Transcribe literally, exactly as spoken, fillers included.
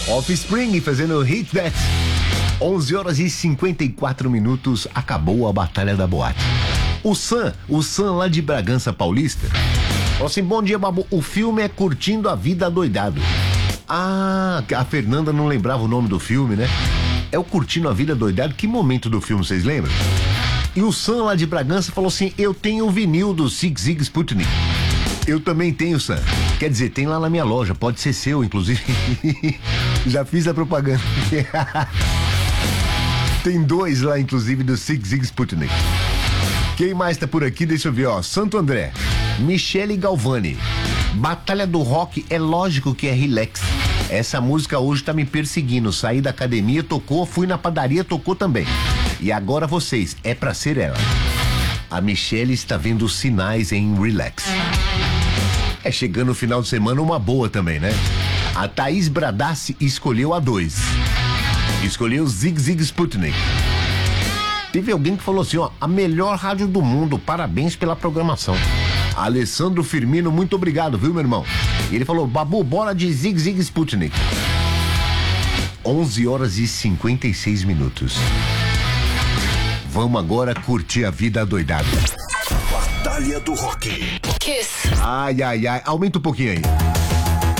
Offspring fazendo Hit That. onze horas e cinquenta e quatro minutos, acabou a Batalha da Boate. O Sam, o Sam lá de Bragança Paulista, falou assim: bom dia, Babu, o filme é Curtindo a Vida Doidado. Ah, a Fernanda não lembrava o nome do filme, né? É o Curtindo a Vida Doidado. Que momento do filme vocês lembram? E o Sam lá de Bragança falou assim: eu tenho o vinil do Sigue Sigue Sputnik. Eu também tenho, Sam. Quer dizer, tem lá na minha loja, pode ser seu, inclusive. Já fiz a propaganda. Tem dois lá, inclusive, do Sigue Sigue Sputnik. Quem mais tá por aqui? Deixa eu ver, ó. Santo André, Michele Galvani. Batalha do Rock, é lógico que é relax. Essa música hoje tá me perseguindo. Saí da academia, tocou, fui na padaria, tocou também. E agora vocês, é pra ser ela. A Michele está vendo os sinais em relax. É chegando o final de semana uma boa também, né? A Thaís Bradassi escolheu a dois. Escolheu Zig Zig Sputnik. Teve alguém que falou assim, ó, a melhor rádio do mundo, parabéns pela programação. Alessandro Firmino, muito obrigado, viu, meu irmão? E ele falou, Babu, bora de Zig Zig Sputnik. onze horas e cinquenta e seis minutos. Vamos agora curtir a vida adoidada. Batalha do Rock. Kiss. Ai, ai, ai, aumenta um pouquinho aí.